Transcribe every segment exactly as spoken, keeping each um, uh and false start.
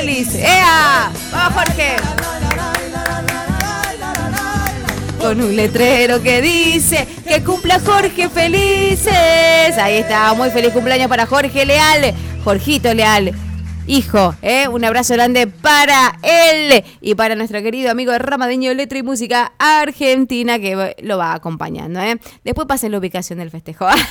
Feliz. ¡Ea! ¡Vamos, Jorge! Con un letrero que dice que cumpla Jorge felices. Ahí está, muy feliz cumpleaños para Jorge Leal, Jorgito Leal, hijo, ¿eh? Un abrazo grande para él y para nuestro querido amigo de Ramadeño Letra y Música Argentina, que lo va acompañando, ¿eh? Después pasen la ubicación del festejo. Así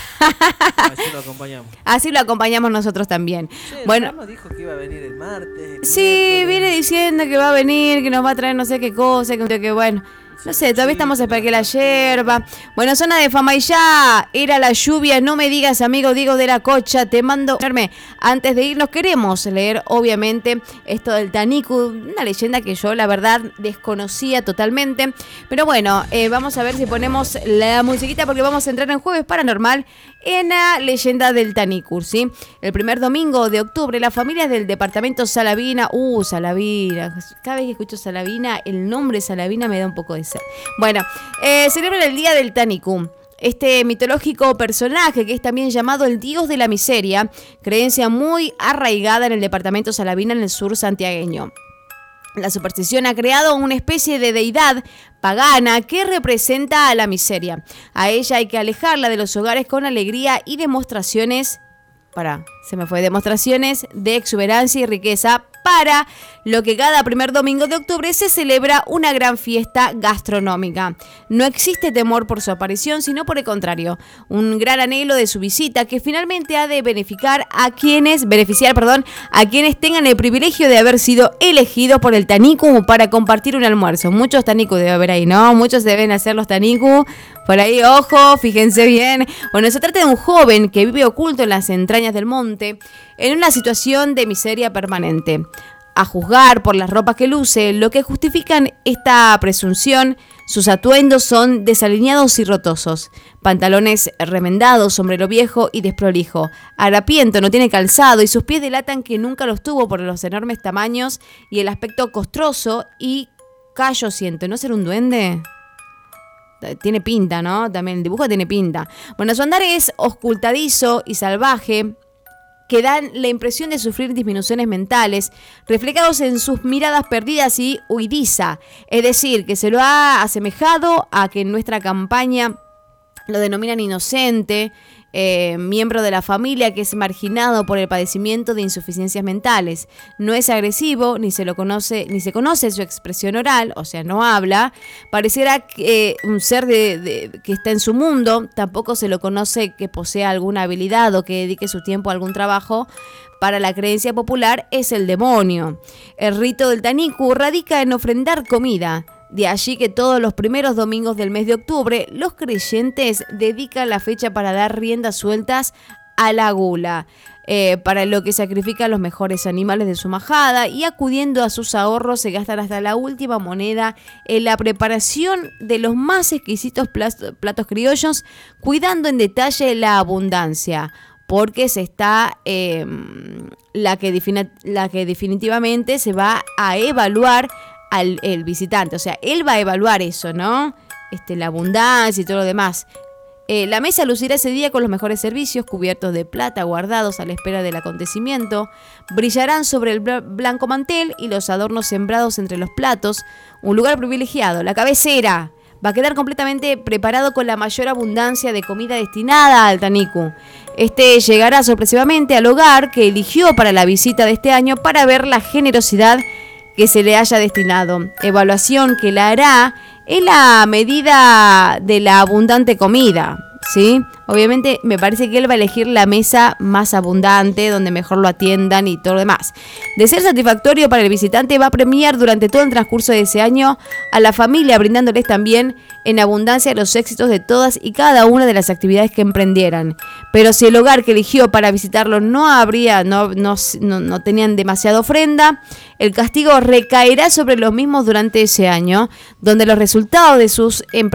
lo acompañamos. Así lo acompañamos nosotros también. Sí, bueno, nos dijo que iba a venir el martes. El sí, miércoles. viene diciendo que va a venir, que nos va a traer no sé qué cosa, que, que bueno... No sé, todavía estamos esperando que la yerba. Bueno, zona de fama y ya. Era la lluvia, no me digas, amigo Diego de la Cocha. Te mando... Antes de irnos queremos leer, obviamente, esto del Taniku. Una leyenda que yo, la verdad, desconocía totalmente. Pero bueno, eh, vamos a ver si ponemos la musiquita porque vamos a entrar en Jueves Paranormal en la leyenda del Taniku, ¿sí? El primer domingo de octubre, las familias del departamento Salavina... Uh, Salavina. Cada vez que escucho Salavina, el nombre Salavina me da un poco de... Bueno, eh, celebran el Día del Taniku, este mitológico personaje que es también llamado el dios de la miseria, creencia muy arraigada en el departamento Salavina en el sur santiagueño. La superstición ha creado una especie de deidad pagana que representa a la miseria. A ella hay que alejarla de los hogares con alegría y demostraciones... Para, se me fue, demostraciones de exuberancia y riqueza, para lo que cada primer domingo de octubre se celebra una gran fiesta gastronómica. No existe temor por su aparición, sino por el contrario, un gran anhelo de su visita que finalmente ha de beneficiar a quienes, beneficiar, perdón, a quienes tengan el privilegio de haber sido elegidos por el Taniku para compartir un almuerzo. Muchos Taniku debe haber ahí, ¿no? Muchos deben hacer los Taniku. Por ahí, ojo, fíjense bien. Bueno, se trata de un joven que vive oculto en las entrañas del monte, en una situación de miseria permanente. A juzgar por las ropas que luce, lo que justifican esta presunción, sus atuendos son desalineados y rotosos. Pantalones remendados, sombrero viejo y desprolijo. Harapiento, no tiene calzado y sus pies delatan que nunca los tuvo por los enormes tamaños y el aspecto costroso y callosiento. ¿No ser un duende? Tiene pinta, ¿no? También el dibujo tiene pinta. Bueno, su andar es oscultadizo y salvaje, que dan la impresión de sufrir disminuciones mentales, reflejados en sus miradas perdidas y huidiza. Es decir, que se lo ha asemejado a que en nuestra campaña lo denominan inocente, eh, miembro de la familia que es marginado por el padecimiento de insuficiencias mentales. No es agresivo, ni se lo conoce, ni se conoce su expresión oral, o sea, no habla. Pareciera que, eh, un ser de, de, que está en su mundo. Tampoco se lo conoce que posea alguna habilidad o que dedique su tiempo a algún trabajo. Para la creencia popular es el demonio. El rito del Taniku radica en ofrendar comida. De allí que todos los primeros domingos del mes de octubre, los creyentes dedican la fecha para dar riendas sueltas a la gula, eh, para lo que sacrifican los mejores animales de su majada y acudiendo a sus ahorros se gastan hasta la última moneda en la preparación de los más exquisitos platos, platos criollos, cuidando en detalle la abundancia, porque se está eh, la, que defini- la que definitivamente se va a evaluar al el visitante, o sea, él va a evaluar eso, ¿no? Este, la abundancia y todo lo demás. Eh, la mesa lucirá ese día con los mejores servicios, cubiertos de plata, guardados a la espera del acontecimiento. Brillarán sobre el blanco mantel y los adornos sembrados entre los platos. Un lugar privilegiado, la cabecera, va a quedar completamente preparado con la mayor abundancia de comida destinada al Taniku. Este llegará sorpresivamente al hogar que eligió para la visita de este año para ver la generosidad que se le haya destinado. Evaluación que la hará en la medida de la abundante comida, ¿sí? Obviamente me parece que él va a elegir la mesa más abundante, donde mejor lo atiendan y todo lo demás. De ser satisfactorio para el visitante, va a premiar durante todo el transcurso de ese año a la familia, brindándoles también en abundancia los éxitos de todas y cada una de las actividades que emprendieran. Pero si el hogar que eligió para visitarlo no habría, no, no, no, no tenían demasiada ofrenda, el castigo recaerá sobre los mismos durante ese año, donde los resultados de sus emprendimientos